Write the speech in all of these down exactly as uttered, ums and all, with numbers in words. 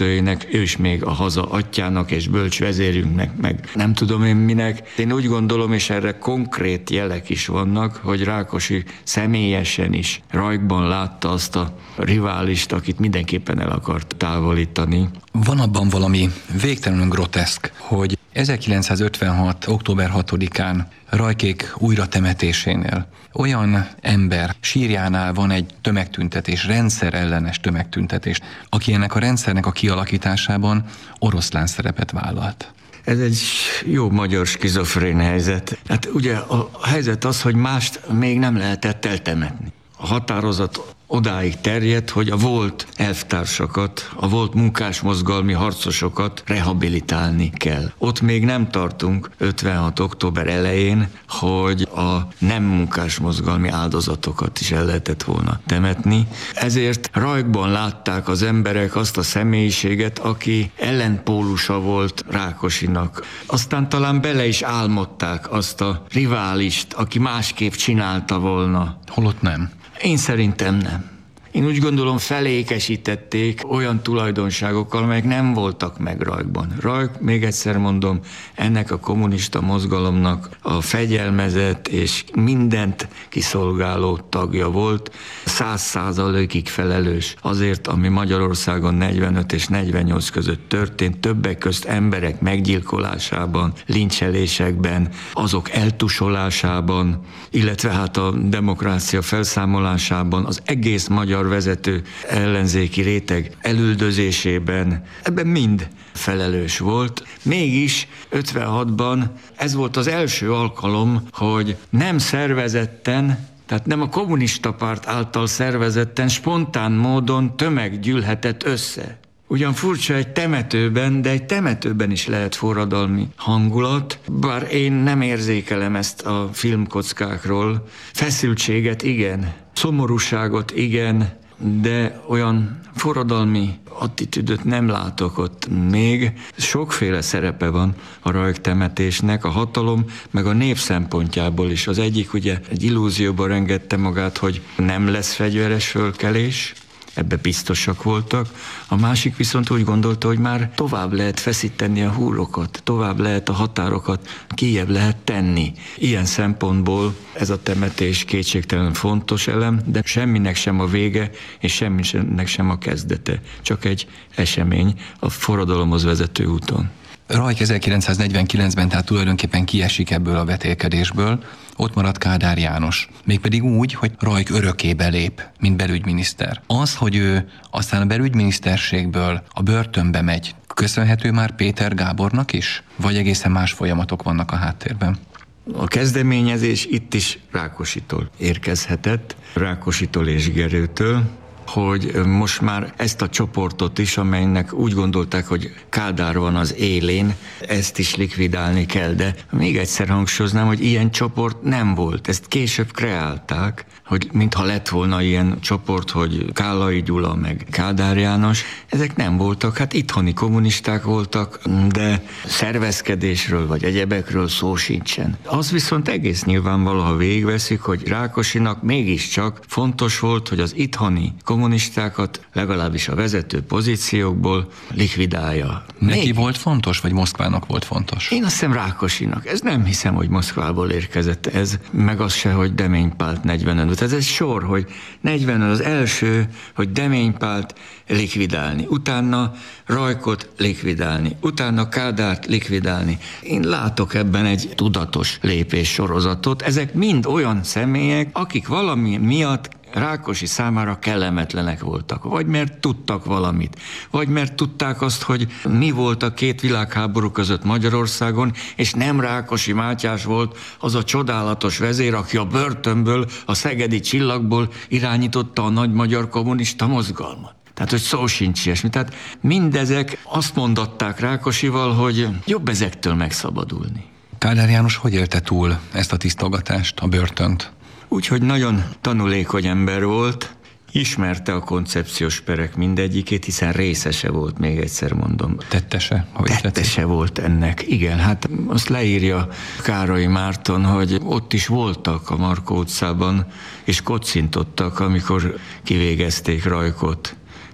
kartőjének, ő is még a haza atyának és bölcs vezérünknek, meg nem tudom én minek. Én úgy gondolom, és erre konkrét jelek is vannak, hogy Rákosi személyesen is Rajkban látta azt a riválist, akit mindenképpen el akart távolítani. Van abban valami végtelenül groteszk, hogy ezerkilencszázötvenhat. október hatodikán Rajkék újratemetésénél olyan ember sírjánál van egy tömegtüntetés, rendszerellenes tömegtüntetés, aki ennek a rendszernek a kialakításában oroszlán szerepet vállalt. Ez egy jó magyar skizofrén helyzet. Hát ugye a helyzet az, hogy mást még nem lehetett eltemetni. A határozat odáig terjedt, hogy a volt elvtársakat, a volt munkásmozgalmi harcosokat rehabilitálni kell. Ott még nem tartunk ötvenhat. október elején, hogy a nem munkásmozgalmi áldozatokat is el lehetett volna temetni. Ezért Rajkban látták az emberek azt a személyiséget, aki ellenpólusa volt Rákosinak. Aztán talán bele is álmodták azt a riválist, aki másképp csinálta volna. Holott nem. Én szerintem nem. Én úgy gondolom, felékesítették olyan tulajdonságokkal, amelyek nem voltak meg Rajkban. Rajk, még egyszer mondom, ennek a kommunista mozgalomnak a fegyelmezett és mindent kiszolgáló tagja volt, száz százalékig felelős azért, ami Magyarországon negyvenöt és negyvennyolc között történt, többek közt emberek meggyilkolásában, lincselésekben, azok eltusolásában, illetve hát a demokrácia felszámolásában, az egész magyar vezető ellenzéki réteg elüldözésében, ebben mind felelős volt. Mégis ötvenhatban ez volt az első alkalom, hogy nem szervezetten, tehát nem a kommunista párt által szervezetten, spontán módon tömeg gyűlhetett össze. Ugyan furcsa egy temetőben, de egy temetőben is lehet forradalmi hangulat, bár én nem érzékelem ezt a filmkockákról. Feszültséget igen, szomorúságot igen, de olyan forradalmi attitűdöt nem látok ott még. Sokféle szerepe van a Rajk temetésnek, a hatalom, meg a nép szempontjából is. Az egyik ugye egy illúzióban rengette magát, hogy nem lesz fegyveres fölkelés, ebbe biztosak voltak. A másik viszont úgy gondolta, hogy már tovább lehet feszíteni a húrokat, tovább lehet a határokat, kijebb lehet tenni. Ilyen szempontból ez a temetés kétségtelen fontos elem, de semminek sem a vége, és semminek sem a kezdete. Csak egy esemény a forradalomhoz vezető úton. Rajk ezerkilencszáznegyvenkilencben tehát tulajdonképpen kiesik ebből a vetélkedésből, ott marad Kádár János. Mégpedig úgy, hogy Rajk örökkébe lép, mint belügyminiszter. Az, hogy ő aztán a belügyminiszterségből a börtönbe megy, köszönhető már Péter Gábornak is? Vagy egészen más folyamatok vannak a háttérben? A kezdeményezés itt is Rákositól érkezhetett, Rákositól és Gerőtől, hogy most már ezt a csoportot is, amelynek úgy gondolták, hogy Kádár van az élén, ezt is likvidálni kell, de még egyszer hangsúlyoznám, hogy ilyen csoport nem volt. Ezt később kreálták, hogy mintha lett volna ilyen csoport, hogy Kállai Gyula meg Kádár János. Ezek nem voltak, hát itthoni kommunisták voltak, de szervezkedésről vagy egyebekről szó sincsen. Az viszont egész nyilvánvaló, ha végigveszik, hogy Rákosinak mégiscsak fontos volt, hogy az itthoni kommunistákat legalábbis a vezető pozíciókból likvidálja. Neki Még... volt fontos, vagy Moszkvának volt fontos? Én azt hiszem Rákosinak. Ez nem hiszem, hogy Moszkvából érkezett ez, meg az se, hogy Demény Pált negyvenöt. Ez egy sor, hogy negyvenöt az első, hogy Demény Pált likvidálni, utána Rajkot likvidálni, utána Kádárt likvidálni. Én látok ebben egy tudatos lépés sorozatot. Ezek mind olyan személyek, akik valami miatt Rákosi számára kellemetlenek voltak, vagy mert tudtak valamit, vagy mert tudták azt, hogy mi volt a két világháború között Magyarországon, és nem Rákosi Mátyás volt az a csodálatos vezér, aki a börtönből, a szegedi csillagból irányította a nagy magyar kommunista mozgalmat. Tehát, hogy szó sincs ilyesmi. Tehát mindezek azt mondatták Rákosival, hogy jobb ezektől megszabadulni. Kádár János hogy élte túl ezt a tisztogatást, a börtönt? Úgyhogy nagyon tanulékony ember volt, ismerte a koncepciós perek mindegyikét, hiszen részese volt, még egyszer mondom. Tettese? Tettese volt ennek, igen. Hát azt leírja Károly Márton, hogy ott is voltak a Markó utcában, és kocintottak, amikor kivégezték Rajkot.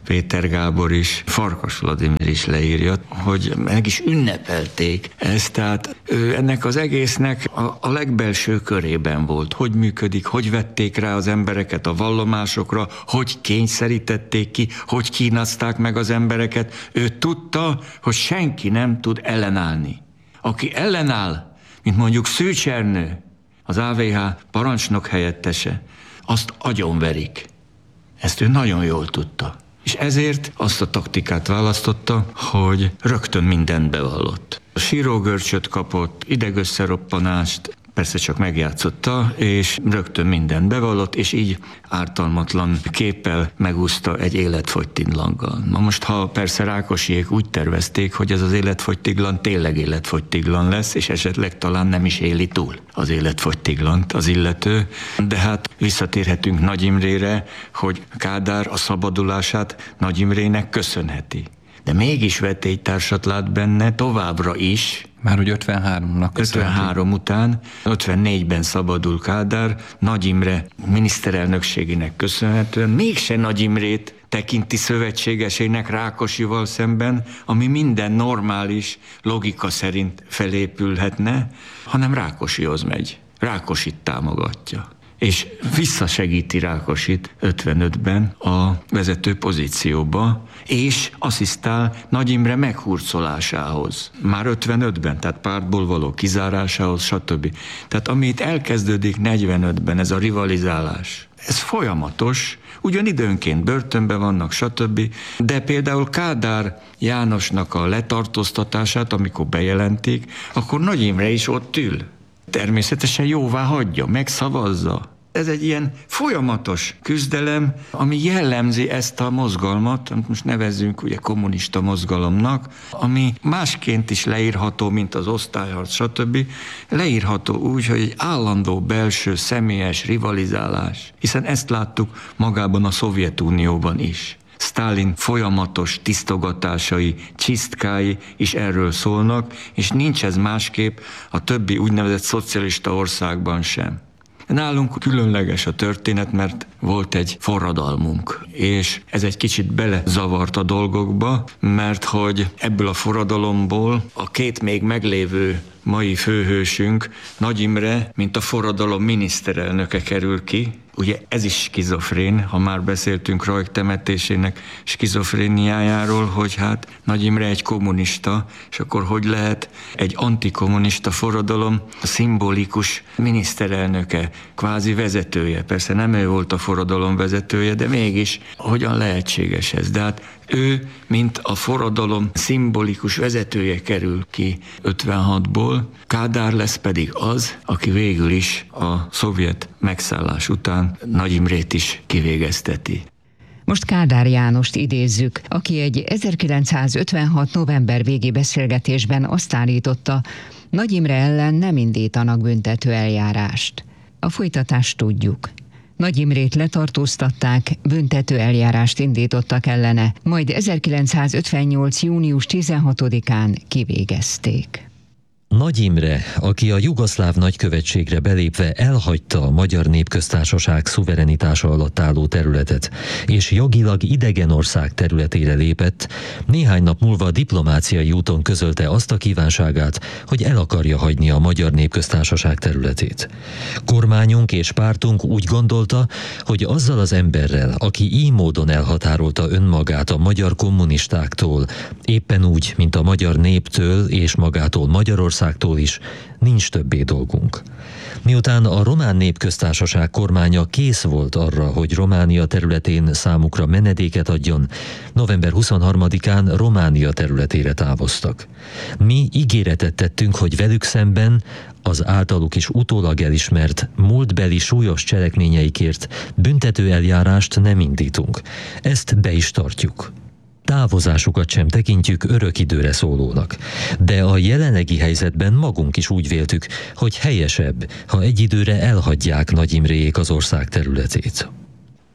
Péter Gábor is, Farkas Vladimir is leírja, hogy meg is ünnepelték ezt, tehát ő ennek az egésznek a, a legbelső körében volt. Hogy működik, hogy vették rá az embereket a vallomásokra, hogy kényszerítették ki, hogy kínázták meg az embereket. Ő tudta, hogy senki nem tud ellenállni. Aki ellenáll, mint mondjuk Szűcs Ernő, az á vé há parancsnok helyettese, azt agyonverik. Ezt ő nagyon jól tudta. És ezért azt a taktikát választotta, hogy rögtön mindent bevallott. Sírógörcsöt kapott, idegösszeroppanást, persze csak megjátszotta, és rögtön mindent bevallott, és így ártalmatlan képpel megúszta egy életfogytiglanggal. Na most, ha persze Rákosiék úgy tervezték, hogy ez az életfogytiglan tényleg életfogytiglan lesz, és esetleg talán nem is éli túl az életfogytiglant az illető, de hát visszatérhetünk Nagy Imrére, hogy Kádár a szabadulását Nagy Imrének köszönheti. De mégis vetélytársat lát benne továbbra is. Már hogy ötvenháromnak ötvenhárom után, ötvennégyben szabadul Kádár, Nagy Imre miniszterelnökségének köszönhetően mégse Nagy Imrét tekinti szövetségesének Rákosival szemben, ami minden normális logika szerint felépülhetne, hanem Rákosihoz megy. Rákosit támogatja. És visszasegíti Rákosit ötvenötben a vezető pozícióba, és asszisztál Nagy Imre meghurcolásához. Már ötvenötben, tehát pártból való kizárásához, stb. Tehát ami itt elkezdődik negyvenötben, ez a rivalizálás, ez folyamatos, ugyan időnként börtönben vannak, stb. De például Kádár Jánosnak a letartóztatását, amikor bejelentik, akkor Nagy Imre is ott ül. Természetesen jóvá hagyja, megszavazza. Ez egy ilyen folyamatos küzdelem, ami jellemzi ezt a mozgalmat, amit most nevezzünk ugye kommunista mozgalomnak, ami másként is leírható, mint az osztályharc, stb. Leírható úgy, hogy egy állandó belső személyes rivalizálás, hiszen ezt láttuk magában a Szovjetunióban is. Sztálin folyamatos tisztogatásai, csisztkái is erről szólnak, és nincs ez másképp a többi úgynevezett szocialista országban sem. Nálunk különleges a történet, mert volt egy forradalmunk, és ez egy kicsit belezavart a dolgokba, mert hogy ebből a forradalomból a két még meglévő mai főhősünk, Nagy Imre, mint a forradalom miniszterelnöke kerül ki. Ugye ez is skizofrén, ha már beszéltünk Rajk temetésének skizofréniájáról, hogy hát Nagy Imre egy kommunista, és akkor hogy lehet egy antikommunista forradalom a szimbolikus miniszterelnöke, kvázi vezetője. Persze nem ő volt a forradalom vezetője, de mégis hogyan lehetséges ez? De hát ő, mint a forradalom szimbolikus vezetője kerül ki ötvenhatból, Kádár lesz pedig az, aki végül is a szovjet megszállás után Nagy Imrét is kivégezteti. Most Kádár Jánost idézzük, aki egy ezerkilencszázötvenhat november végi beszélgetésben azt állította, Nagy Imre ellen nem indítanak büntető eljárást. A folytatást tudjuk. Nagy Imrét letartóztatták, büntető eljárást indítottak ellene, majd ezerkilencszázötvennyolc június tizenhatodikán kivégezték. Nagy Imre, aki a jugoszláv nagykövetségre belépve elhagyta a Magyar Népköztársaság szuverenitása alatt álló területet, és jogilag idegen ország területére lépett, néhány nap múlva diplomáciai úton közölte azt a kívánságát, hogy el akarja hagyni a Magyar Népköztársaság területét. Kormányunk és pártunk úgy gondolta, hogy azzal az emberrel, aki így módon elhatárolta önmagát a magyar kommunistáktól, éppen úgy, mint a magyar néptől és magától Magyarország is, nincs többé dolgunk. Miután a Román Népköztársaság kormánya kész volt arra, hogy Románia területén számukra menedéket adjon, november huszonharmadikán Románia területére távoztak. Mi ígéretet tettünk, hogy velük szemben az általuk is utólag elismert múltbeli súlyos cselekményeikért büntető eljárást nem indítunk. Ezt be is tartjuk. Távozásukat sem tekintjük örök időre szólónak, de a jelenlegi helyzetben magunk is úgy véltük, hogy helyesebb, ha egy időre elhagyják Nagy Imréjék az ország területét.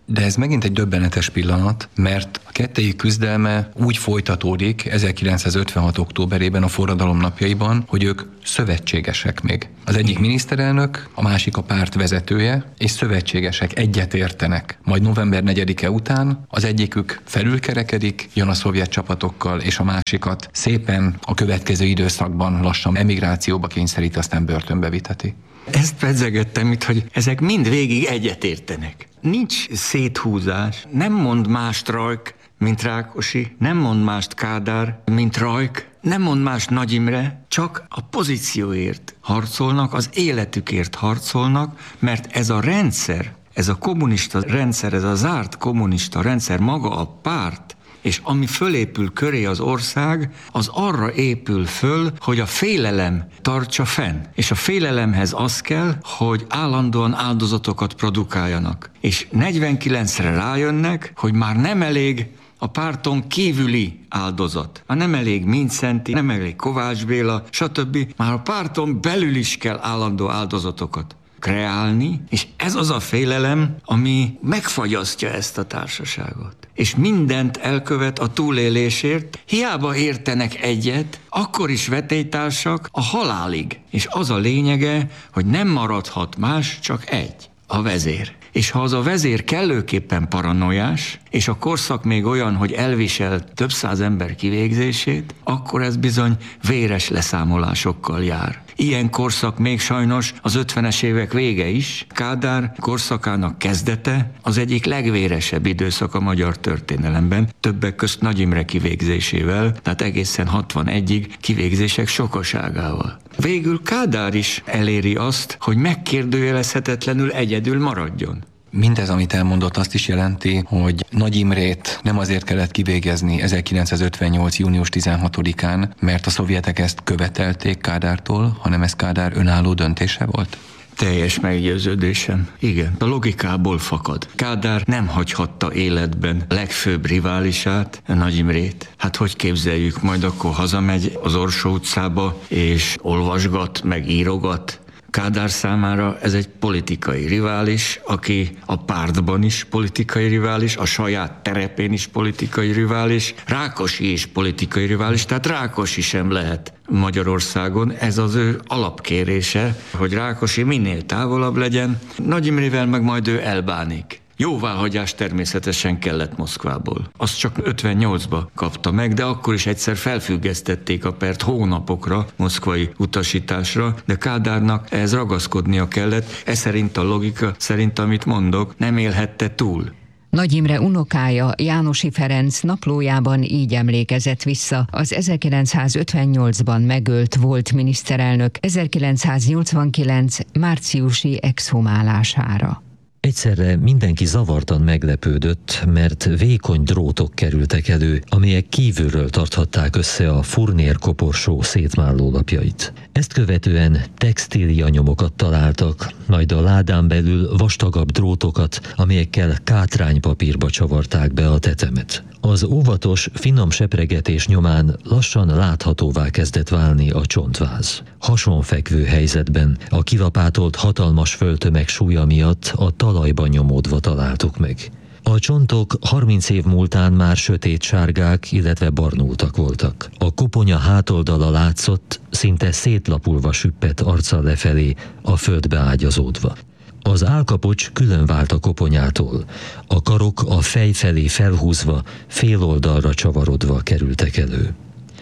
De ez megint egy döbbenetes pillanat, mert a kettejük küzdelme úgy folytatódik ezerkilencszázötvenhat októberében a forradalom napjaiban, hogy ők szövetségesek még. Az egyik miniszterelnök, a másik a párt vezetője, és szövetségesek, egyetértenek. Majd november negyedike után az egyikük felülkerekedik, jön a szovjet csapatokkal, és a másikat szépen a következő időszakban lassan emigrációba kényszerít, aztán börtönbe viteti. Ezt pedzegettem itt, hogy ezek mind végig egyetértenek. Nincs széthúzás, nem mond mást Rajk, mint Rákosi, nem mond mást Kádár, mint Rajk, nem mond mást Nagy Imre, csak a pozícióért harcolnak, az életükért harcolnak, mert ez a rendszer, ez a kommunista rendszer, ez a zárt kommunista rendszer, maga a párt, és ami fölépül köré az ország, az arra épül föl, hogy a félelem tartsa fenn. És a félelemhez az kell, hogy állandóan áldozatokat produkáljanak. És negyvenkilencre rájönnek, hogy már nem elég a párton kívüli áldozat. Már nem elég Mindszenty, nem elég Kovács Béla, stb. Már a párton belül is kell állandó áldozatokat kreálni, és ez az a félelem, ami megfagyasztja ezt a társaságot. És mindent elkövet a túlélésért, hiába értenek egyet, akkor is vetélytársak a halálig. És az a lényege, hogy nem maradhat más, csak egy, a vezér. És ha az a vezér kellőképpen paranoiás, és a korszak még olyan, hogy elvisel több száz ember kivégzését, akkor ez bizony véres leszámolásokkal jár. Ilyen korszak még sajnos az ötvenes évek vége is. Kádár korszakának kezdete az egyik legvéresebb időszak a magyar történelemben, többek közt Nagy Imre kivégzésével, tehát egészen hatvanegyig kivégzések sokaságával. Végül Kádár is eléri azt, hogy megkérdőjelezhetetlenül egyedül maradjon. Mindez, amit elmondott, azt is jelenti, hogy Nagy Imrét nem azért kellett kivégezni ezerkilencszázötvennyolc június tizenhatodikán, mert a szovjetek ezt követelték Kádártól, hanem ez Kádár önálló döntése volt? Teljes meggyőződésem. Igen, a logikából fakad. Kádár nem hagyhatta életben legfőbb riválisát, Nagy Imrét. Hát hogy képzeljük, majd akkor hazamegy az Orsó utcába, és olvasgat, meg írogat. Kádár számára ez egy politikai rivális, aki a pártban is politikai rivális, a saját terepén is politikai rivális, Rákosi is politikai rivális, tehát Rákosi sem lehet Magyarországon. Ez az ő alapkérése, hogy Rákosi minél távolabb legyen, Nagy Imrével meg majd ő elbánik. Jóváhagyás természetesen kellett Moszkvából. Azt csak ötvennyolcba kapta meg, de akkor is egyszer felfüggesztették a pert hónapokra moszkvai utasításra, de Kádárnak ehhez ragaszkodnia kellett, ez szerint a logika szerint, amit mondok, nem élhette túl. Nagy Imre unokája, Jánosi Ferenc naplójában így emlékezett vissza az ezerkilencszázötvennyolcban megölt volt miniszterelnök ezerkilencszáznyolcvankilenc márciusi exhumálására. Egyszerre mindenki zavartan meglepődött, mert vékony drótok kerültek elő, amelyek kívülről tarthatták össze a furnérkoporsó szétmálló lapjait. Ezt követően textília nyomokat találtak, majd a ládán belül vastagabb drótokat, amelyekkel kátránypapírba csavarták be a tetemet. Az óvatos, finom sepregetés nyomán lassan láthatóvá kezdett válni a csontváz. Hasonfekvő helyzetben a kilapátolt hatalmas földtömeg súlya miatt a talajban nyomódva találtuk meg. A csontok harminc év múltán már sötétsárgák, illetve barnultak voltak. A koponya hátoldala látszott, szinte szétlapulva süppett arccal lefelé, a földbe ágyazódva. Az állkapocs külön vált a koponyától. A karok a fej felé felhúzva, féloldalra csavarodva kerültek elő.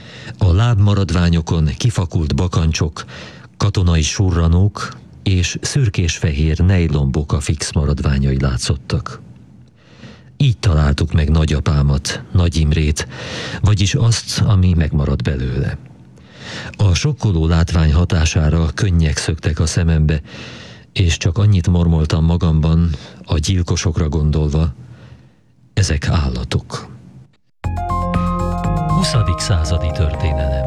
A lábmaradványokon kifakult bakancsok, katonai surranók és szürkés-fehér nejlomboka fix maradványai látszottak. Így találtuk meg nagyapámat, Nagy Imrét, vagyis azt, ami megmaradt belőle. A sokkoló látvány hatására könnyek szöktek a szemembe, és csak annyit mormoltam magamban, a gyilkosokra gondolva, ezek állatok. huszadik századi történelem.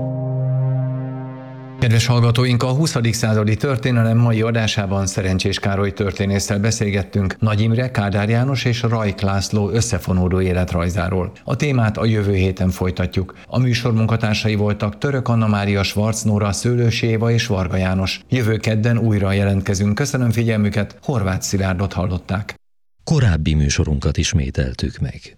Kedves hallgatóink, a huszadik századi történelem mai adásában Szerencsés Károly történésszel beszélgettünk Nagy Imre, Kádár János és Rajk László összefonódó életrajzáról. A témát a jövő héten folytatjuk. A műsor munkatársai voltak Török Anna Mária, Schwarz Nóra, Szőlősi Éva és Varga János. Jövő kedden újra jelentkezünk. Köszönöm figyelmüket, Horváth Szilárdot hallották. Korábbi műsorunkat ismételtük meg.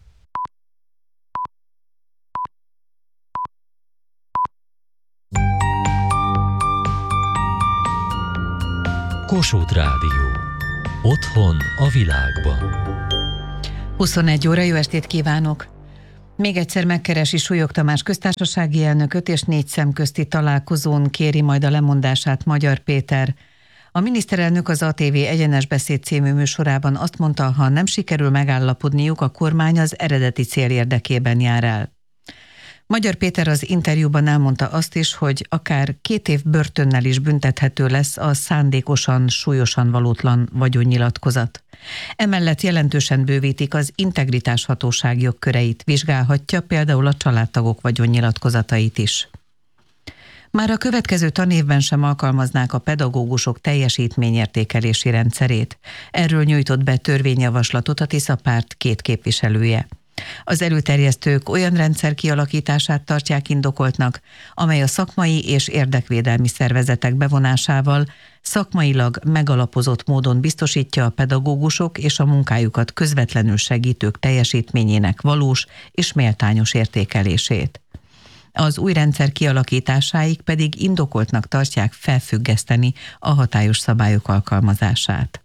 Kossuth Rádió. Otthon a világban. huszonegy óra, jó estét kívánok! Még egyszer megkeresi Súlyog Tamás köztársasági elnököt, és négy szemközti találkozón kéri majd a lemondását Magyar Péter. A miniszterelnök az á té vé Egyenes Beszéd című műsorában azt mondta, ha nem sikerül megállapodniuk, a kormány az eredeti cél érdekében jár el. Magyar Péter az interjúban elmondta azt is, hogy akár két év börtönnel is büntethető lesz a szándékosan, súlyosan valótlan vagyonnyilatkozat. Emellett jelentősen bővítik az integritáshatóság jogköreit, vizsgálhatja például a családtagok vagyonnyilatkozatait is. Már a következő tanévben sem alkalmaznák a pedagógusok teljesítményértékelési rendszerét. Erről nyújtott be törvényjavaslatot a Tisza párt két képviselője. Az előterjesztők olyan rendszer kialakítását tartják indokoltnak, amely a szakmai és érdekvédelmi szervezetek bevonásával szakmailag megalapozott módon biztosítja a pedagógusok és a munkájukat közvetlenül segítők teljesítményének valós és méltányos értékelését. Az új rendszer kialakításáig pedig indokoltnak tartják felfüggeszteni a hatályos szabályok alkalmazását.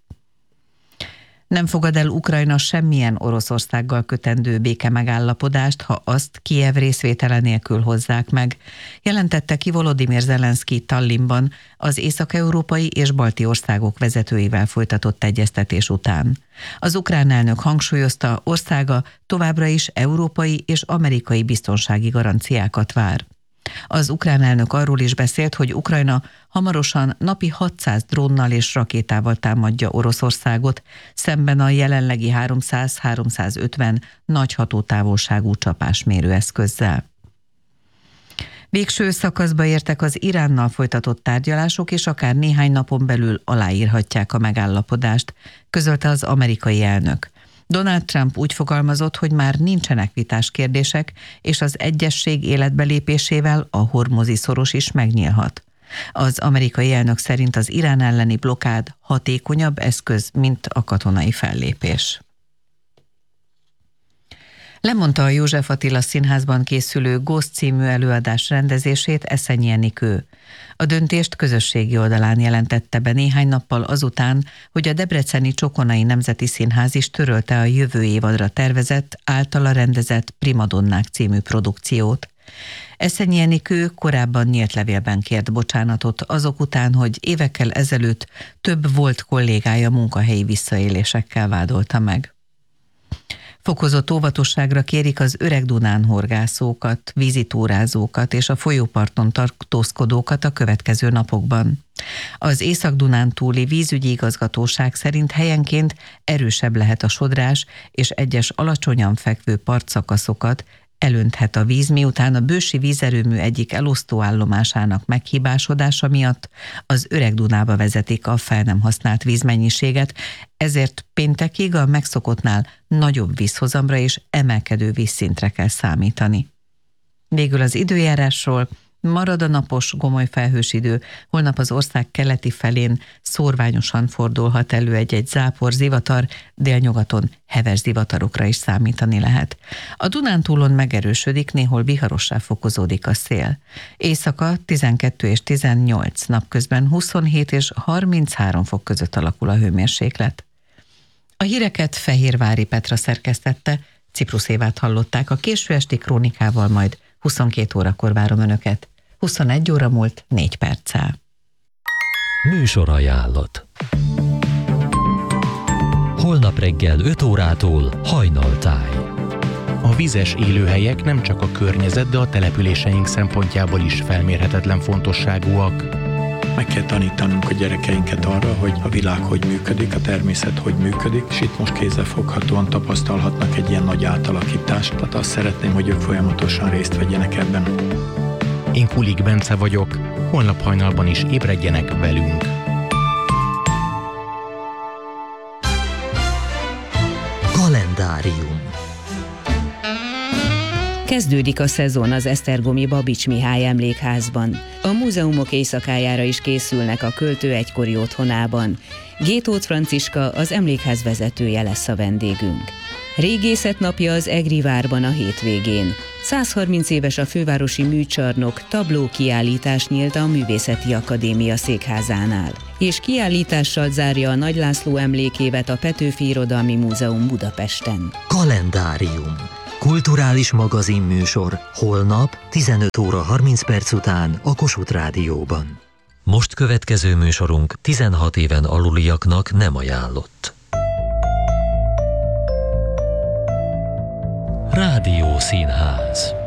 Nem fogad el Ukrajna semmilyen Oroszországgal kötendő békemegállapodást, ha azt Kijev részvétele nélkül hozzák meg, jelentette ki Volodymyr Zelenszky Tallinnban az észak-európai és balti országok vezetőivel folytatott egyeztetés után. Az ukrán elnök hangsúlyozta, országa továbbra is európai és amerikai biztonsági garanciákat vár. Az ukrán elnök arról is beszélt, hogy Ukrajna hamarosan napi hatszáz drónnal és rakétával támadja Oroszországot, szemben a jelenlegi háromszáz-háromszázötven nagy hatótávolságú csapásmérő eszközzel. Végső szakaszba értek az Iránnal folytatott tárgyalások, és akár néhány napon belül aláírhatják a megállapodást, közölte az amerikai elnök. Donald Trump úgy fogalmazott, hogy már nincsenek vitás kérdések, és az egyezség életbelépésével a hormuzi szoros is megnyílhat. Az amerikai elnök szerint az Irán elleni blokád hatékonyabb eszköz, mint a katonai fellépés. Lemondta a József Attila Színházban készülő Ghost című előadás rendezését Eszenyi Enikő. A döntést közösségi oldalán jelentette be néhány nappal azután, hogy a debreceni Csokonai Nemzeti Színház is törölte a jövő évadra tervezett, általa rendezett Primadonnák című produkciót. Eszenyi Enikő korábban nyílt levélben kért bocsánatot azok után, hogy évekkel ezelőtt több volt kollégája munkahelyi visszaélésekkel vádolta meg. Fokozott óvatosságra kérik az Öreg Dunán horgászókat, vízitúrázókat és a folyóparton tartózkodókat a következő napokban. Az Észak-Dunán túli vízügyi igazgatóság szerint helyenként erősebb lehet a sodrás, és egyes alacsonyan fekvő partszakaszokat elönthet a víz, miután a bősi vízerőmű egyik elosztóállomásának meghibásodása miatt az Öreg Dunába vezetik a fel nem használt vízmennyiséget, ezért péntekig a megszokottnál nagyobb vízhozamra és emelkedő vízszintre kell számítani. Végül az időjárásról: marad a napos, gomoly felhős idő, holnap az ország keleti felén szórványosan fordulhat elő egy-egy zápor, zivatar, délnyugaton heves zivatarokra is számítani lehet. A Dunántúlon megerősödik, néhol viharossá fokozódik a szél. Éjszaka tizenkettő és tizennyolc, napközben huszonhét és harminchárom fok között alakul a hőmérséklet. A híreket Fehérvári Petra szerkesztette, Ciprus Évát hallották, a késő esti krónikával majd huszonkét órakor várom Önöket. huszonegy óra múlt négy perccel. Műsorajánlat. Holnap reggel öt órától Hajnaltáj. A vizes élőhelyek nem csak a környezet, de a településeink szempontjából is felmérhetetlen fontosságúak. Meg kell tanítanunk a gyerekeinket arra, hogy a világ hogy működik, a természet hogy működik, és itt most kézzelfoghatóan tapasztalhatnak egy ilyen nagy átalakítást. Tehát azt szeretném, hogy ők folyamatosan részt vegyenek ebben. Én Kulik Bence vagyok, holnap hajnalban is ébredjenek velünk. Kalendárium. Kezdődik a szezon az esztergomi Babits Mihály emlékházban. A múzeumok éjszakájára is készülnek a költő egykori otthonában. Gétót Franciska, az emlékház vezetője lesz a vendégünk. Régészet napja az Egri várban a hétvégén. száz harminc éves a fővárosi műcsarnok, tabló kiállítás nyílt a Művészeti Akadémia székházánál. És kiállítással zárja a Nagy László emlékévet a Petőfi Irodalmi Múzeum Budapesten. Kalendárium. Kulturális magazinműsor holnap tizenöt óra harminc perc után a Kossuth Rádióban. Most következő műsorunk tizenhat éven aluliaknak nem ajánlott. Rádiószínház.